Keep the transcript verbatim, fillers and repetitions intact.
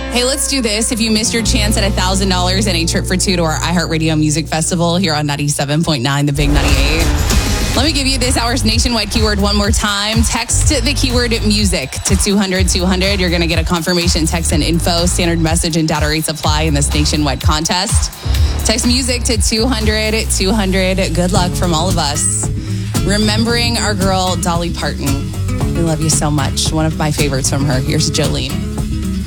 Hey, let's do this. If you missed your chance at one thousand dollars and a trip for two to our iHeartRadio Music Festival here on ninety-seven point nine, The Big ninety-eight. Let me give you this hour's nationwide keyword one more time. Text the keyword music to two hundred two hundred. You're going to get a confirmation text and info. Standard message and data rates apply in this nationwide contest. Text music to two hundred two hundred. Good luck from all of us. Remembering our girl, Dolly Parton. We love you so much. One of my favorites from her. Here's Jolene.